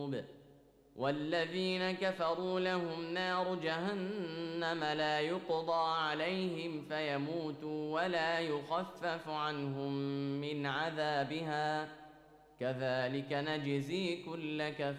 القلوب. والذين كفروا لهم نار جهنم لا يقضى عليهم فيموتوا ولا يخفف عنهم من عذابها كذلك نجزي كل كفور.